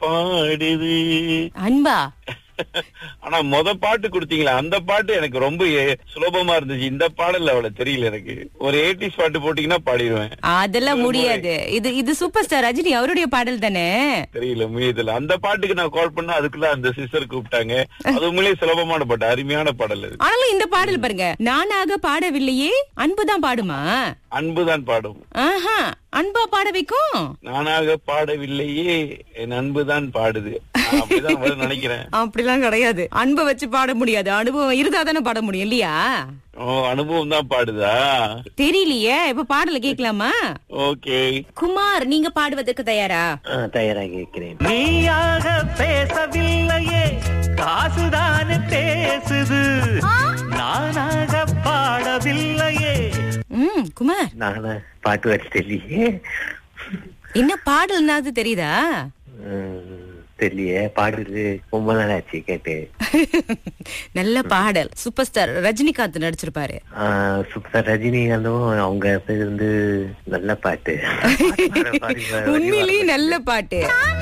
பாடுது. அன்பா ஆனா பாட்டு கொடுத்தீங்களா, அந்த பாட்டு எனக்கு ரொம்ப சுலபமா இருந்துச்சு. இந்த பாடல் அவ்வளவு தெரியல எனக்கு. ஒரு 80s பாட்டு போட்டீங்கன்னா பாடிடுவேன். அதெல்லாம் முடியாது. இது சூப்பர் ஸ்டார் ரஜினி அவருடைய பாடல் தானே. தெரியல முடியல. அந்த பாட்டுக்கு நான் கால் பண்ணா அதுக்குள்ள அந்த சிஸ்டர் கூப்பிட்டாங்க. அது உண்மையிலேயே சுலபமான பாட்டு, அருமையான பாடல் அது. ஆனாலும் இந்த பாடல் பாருங்க, நானாக பாடவில்லையே அன்புதான் பாடுமா. அன்புதான் பாடும். ஆஹா, அன்பா பாட வைக்கும். நானாக பாடவில்லையே என் அன்புதான் பாடுது. அப்படிதான் வரும்னு நினைக்கிறேன். அப்படிலாம் கிடையாது. அன்பை வச்சு பாட முடியாது, அனுபவம் இருந்தா தானே பாட முடியும் இல்லையா? அனுபவம் தான் பாடுதா தெரியலையே. இப்ப பாடல கேட்கலாமா? ஓகே. குமார், நீங்க பாடுவதற்கு தயாரா? தயாராக இருக்கிறேன். நீயாக பேசவில்லையே, காசுதான் பேசுது. நானாக பாடவில்லையே. குமார், நானா பாட்டு வச்சு தெரியலையே. என்ன பாடல்னாது தெரியுதா? தெரியலையே, பாடுறது ரொம்ப நாள் ஆச்சு கேட்டு. நல்ல பாடல். சூப்பர் ஸ்டார் ரஜினிகாந்த் நடிச்சிருப்பாரு. சூப்பர் ஸ்டார் ரஜினிகாந்தும் அவங்க பேர் நல்ல பாட்டு. உண்மையிலேயே நல்ல பாட்டு.